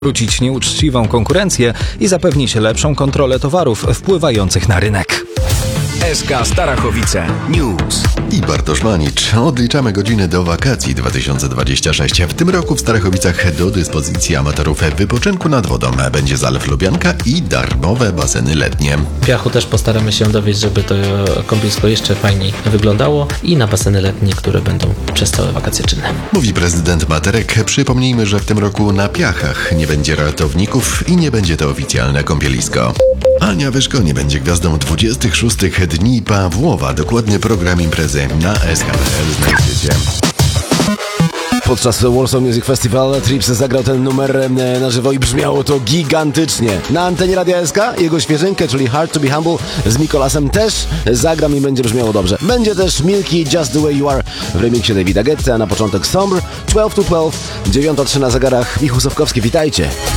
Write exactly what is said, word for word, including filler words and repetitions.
wrócić nieuczciwą konkurencję i zapewnić lepszą kontrolę towarów wpływających na rynek. S K Starachowice News i Bartosz Manicz. Odliczamy godziny do wakacji dwa tysiące dwudziestego szóstego. W tym roku w Starachowicach do dyspozycji amatorów wypoczynku nad wodą będzie Zalew Lubianka i darmowe baseny letnie. W Piachu też postaramy się dowieść, żeby to kąpielisko jeszcze fajniej wyglądało i na baseny letnie, które będą przez całe wakacje czynne. Mówi prezydent Materek. Przypomnijmy, że w tym roku na Piachach nie będzie ratowników i nie będzie to oficjalne kąpielisko. Ania Wyszko nie będzie gwiazdą dwudziestych szóstych Dni Pawłowa. Dokładny program imprezy na S K P L znajdziecie. Podczas Warsaw Music Festival Trips zagrał ten numer na żywo i brzmiało to gigantycznie. Na antenie Radia S K jego świeżynkę, czyli Hard to be Humble z Mikolasem też zagram i będzie brzmiało dobrze. Będzie też Milky Just the Way You Are w remiksie Davida Guetta, a na początek Sombre, dwanaście to dwanaście, dziewięć trzy na zegarach. Michał Sowkowski, witajcie.